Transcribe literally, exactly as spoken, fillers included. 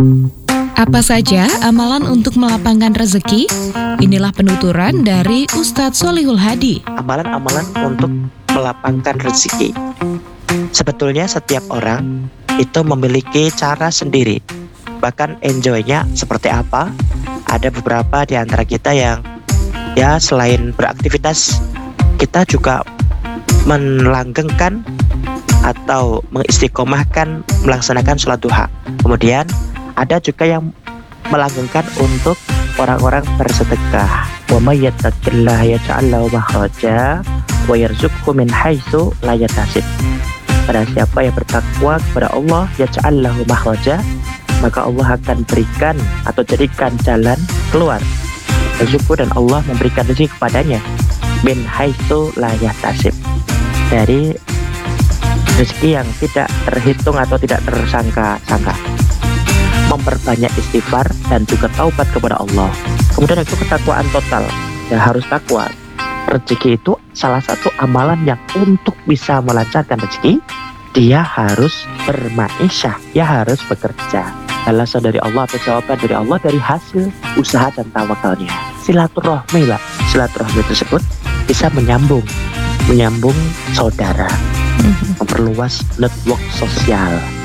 Apa saja amalan untuk melapangkan rezeki? Inilah penuturan dari Ustadz Sholihul Hadi. Amalan-amalan untuk melapangkan rezeki. Sebetulnya setiap orang itu memiliki cara sendiri. Bahkan enjoy-nya seperti apa? Ada beberapa di antara kita yang ya selain beraktivitas, kita juga melanggengkan atau mengistiqomahkan melaksanakan sholat duha. Kemudian ada juga yang melanggengkan untuk orang-orang bersedekah. Wa may yattaqillaha yaj'al lahu makhraja wa yarzuqhu min haitsu la yahtasib. Pada siapa yang bertakwa kepada Allah, yaj'al lahu makhraja, maka Allah akan berikan atau jadikan jalan keluar rezeki, dan Allah memberikan rezeki kepadanya min haitsu la yahtasib, dari rezeki yang tidak terhitung atau tidak tersangka-sangka. Memperbanyak istighfar dan juga taubat kepada Allah. Kemudian itu ketakwaan total. Ya, harus takwa. Rezeki itu salah satu amalan yang untuk bisa melancarkan rezeki, dia harus berma'isyah, dia harus bekerja. Alasan dari Allah atau jawaban dari Allah dari hasil usaha dan tawakalnya. Silaturahmi lah. Silaturahmi tersebut bisa menyambung, menyambung saudara, memperluas network sosial.